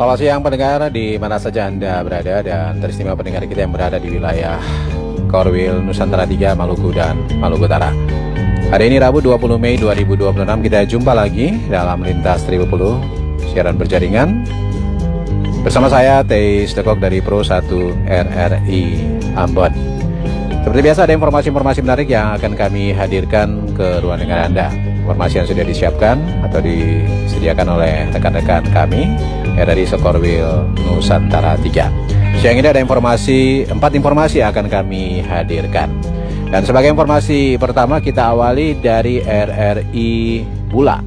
Selamat siang pendengar di mana saja Anda berada, dan teristimewa pendengar kita yang berada di wilayah Korwil, Nusantara 3, Maluku dan Maluku Utara. Hari ini Rabu 20 Mei 2026 kita jumpa lagi dalam Lintas 1010 siaran berjaringan. Bersama saya Teis Dekok dari Pro 1 RRI Ambon. Seperti biasa ada informasi-informasi menarik yang akan kami hadirkan ke ruang dengar Anda. Informasi yang sudah disiapkan atau disediakan oleh rekan-rekan kami RRI Sekorwil Nusantara 3. Siang ini ada 4 informasi yang akan kami hadirkan. Dan sebagai informasi pertama kita awali dari RRI Bula.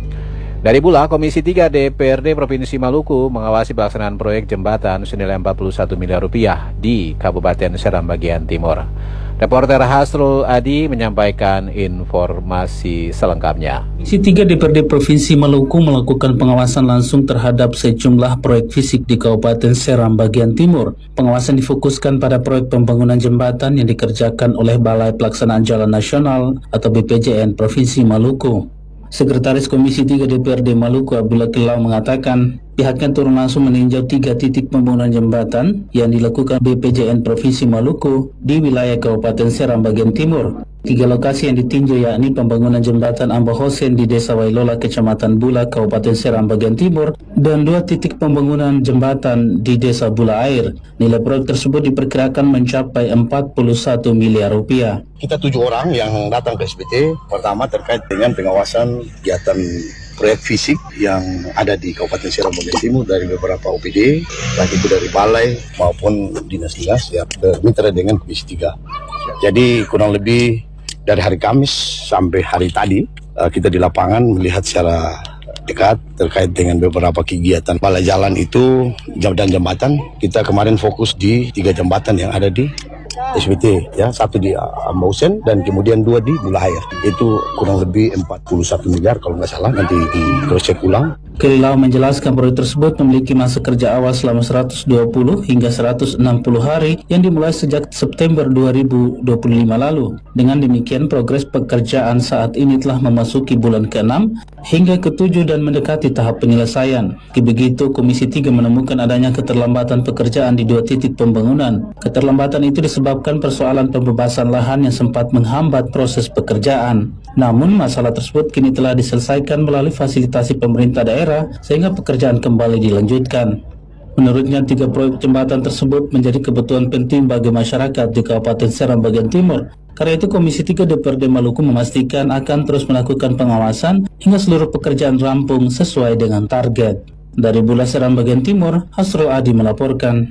Dari Bula, Komisi 3 DPRD Provinsi Maluku mengawasi pelaksanaan proyek jembatan senilai 41 miliar rupiah di Kabupaten Seram bagian Timur. Reporter Hasrul Adi menyampaikan informasi selengkapnya. Komisi 3 DPRD Provinsi Maluku melakukan pengawasan langsung terhadap sejumlah proyek fisik di Kabupaten Seram bagian Timur. Pengawasan difokuskan pada proyek pembangunan jembatan yang dikerjakan oleh Balai Pelaksanaan Jalan Nasional atau BPJN Provinsi Maluku. Sekretaris Komisi 3 DPRD Maluku Abdullah Kelau mengatakan pihaknya turun langsung meninjau 3 titik pembangunan jembatan yang dilakukan BPJN Provinsi Maluku di wilayah Kabupaten Seram bagian Timur. 3 lokasi yang ditinjau yakni pembangunan jembatan Amba Hosen di Desa Wailola, Kecamatan Bula, Kabupaten Seram bagian Timur, dan 2 titik pembangunan jembatan di Desa Bula Air. Nilai proyek tersebut diperkirakan mencapai 41 miliar rupiah. Kita 7 orang yang datang ke SPT. Pertama terkait dengan pengawasan kegiatan proyek fisik yang ada di Kabupaten Seram bagian Timur dari beberapa OPD, baik itu dari balai maupun dinas-dinas yang bermitra dengan Komisi 3. Jadi kurang lebih dari hari Kamis sampai hari tadi kita di lapangan melihat secara dekat terkait dengan beberapa kegiatan balai jalan itu dan jembatan. Kita kemarin fokus di 3 jembatan yang ada di SPT, ya, 1 di Amba Hosen dan kemudian 2 di Bula Air. Itu kurang lebih 41 miliar kalau nggak salah, nanti di cross check ulang. Kelilau menjelaskan proyek tersebut memiliki masa kerja awal selama 120 hingga 160 hari yang dimulai sejak September 2025 lalu. Dengan demikian progres pekerjaan saat ini telah memasuki bulan ke-6 hingga ke-7 dan mendekati tahap penyelesaian. Begitu Komisi 3 menemukan adanya keterlambatan pekerjaan di 2 titik pembangunan. Keterlambatan itu disebabkan persoalan pembebasan lahan yang sempat menghambat proses pekerjaan. Namun masalah tersebut kini telah diselesaikan melalui fasilitasi pemerintah daerah sehingga pekerjaan kembali dilanjutkan. Menurutnya 3 proyek jembatan tersebut menjadi kebutuhan penting bagi masyarakat di Kabupaten Seram bagian Timur. Karena itu Komisi 3 DPRD Maluku memastikan akan terus melakukan pengawasan hingga seluruh pekerjaan rampung sesuai dengan target. Dari Bula Seram bagian Timur, Hasrul Adi melaporkan.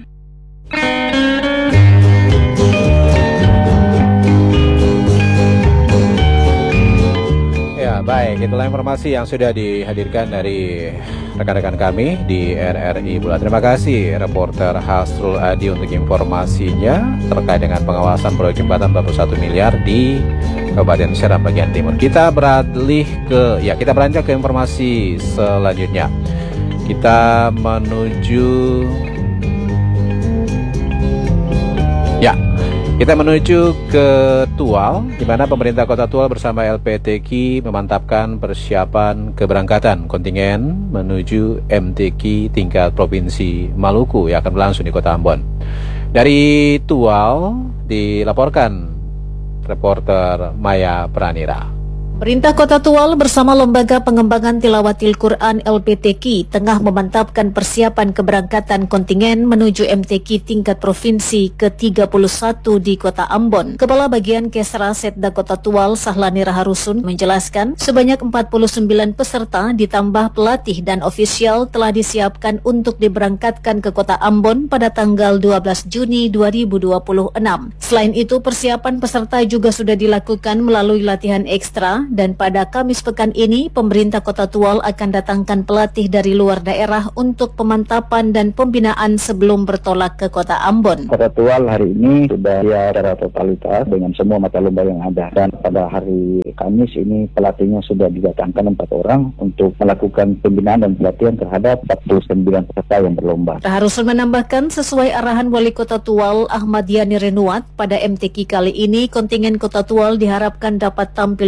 Baik, itulah informasi yang sudah dihadirkan dari rekan-rekan kami di RRI Bula. Terima kasih reporter Hasrul Adi untuk informasinya terkait dengan pengawasan proyek jembatan 41 miliar di Kabupaten Seram bagian Timur. Kita beranjak ke informasi selanjutnya. Kita menuju ke Tual, di mana pemerintah Kota Tual bersama LPTQ memantapkan persiapan keberangkatan kontingen menuju MTQ tingkat Provinsi Maluku yang akan berlangsung di Kota Ambon. Dari Tual dilaporkan reporter Maya Pranira. Pemerintah Kota Tual bersama Lembaga Pengembangan Tilawatil Quran LPTQ tengah memantapkan persiapan keberangkatan kontingen menuju MTQ tingkat provinsi ke-31 di Kota Ambon. Kepala Bagian Kesra Setda Kota Tual Sahlani Raharusun menjelaskan sebanyak 49 peserta ditambah pelatih dan ofisial telah disiapkan untuk diberangkatkan ke Kota Ambon pada tanggal 12 Juni 2026. Selain itu, persiapan peserta juga sudah dilakukan melalui latihan ekstra dan pada Kamis pekan ini pemerintah Kota Tual akan datangkan pelatih dari luar daerah untuk pemantapan dan pembinaan sebelum bertolak ke Kota Ambon. Kota Tual hari ini sudah siap secara totalitas dengan semua mata lomba yang ada, dan pada hari Kamis ini pelatihnya sudah didatangkan 4 orang untuk melakukan pembinaan dan pelatihan terhadap 49 peserta yang berlomba. Raharusun menambahkan sesuai arahan Wali Kota Tual Ahmad Yani Renuat, pada MTQ kali ini kontingen Kota Tual diharapkan dapat tampil prima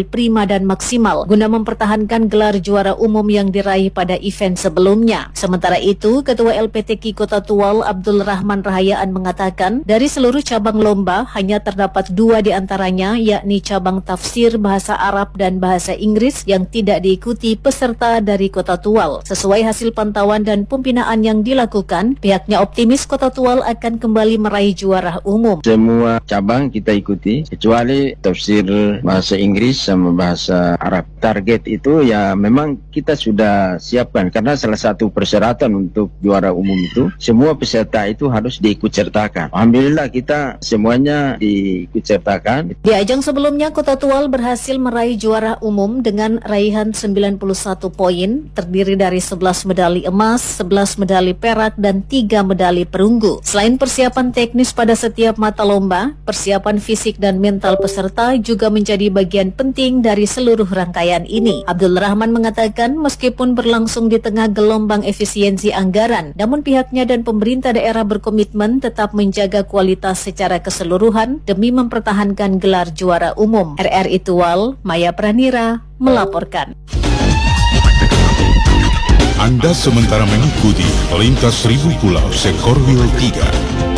dan maksimal guna mempertahankan gelar juara umum yang diraih pada event sebelumnya. Sementara itu, Ketua LPTQ Kota Tual Abdul Rahman Rahayaan mengatakan dari seluruh cabang lomba hanya terdapat 2 di antaranya, yakni cabang tafsir bahasa Arab dan bahasa Inggris yang tidak diikuti peserta dari Kota Tual. Sesuai hasil pantauan dan pembinaan yang dilakukan, pihaknya optimis Kota Tual akan kembali meraih juara umum. Semua cabang kita ikuti kecuali tafsir bahasa Inggris sama bahasa Arab. Target itu ya memang kita sudah siapkan karena salah satu persyaratan untuk juara umum itu semua peserta itu harus diikutsertakan. Alhamdulillah kita semuanya diikutsertakan. Di ajang sebelumnya Kota Tual berhasil meraih juara umum dengan raihan 91 poin, terdiri dari 11 medali emas, 11 medali perak dan 3 medali perunggu. Selain persiapan teknis pada setiap mata lomba, persiapan fisik dan mental peserta juga menjadi bagian penting dari seluruh rangkaian ini. Abdul Rahman mengatakan meskipun berlangsung di tengah gelombang efisiensi anggaran, namun pihaknya dan pemerintah daerah berkomitmen tetap menjaga kualitas secara keseluruhan demi mempertahankan gelar juara umum. RRI Tual, Maya Pranira melaporkan. Anda sementara mengikuti Pelintas 1000 Pulau Sekorwil 3.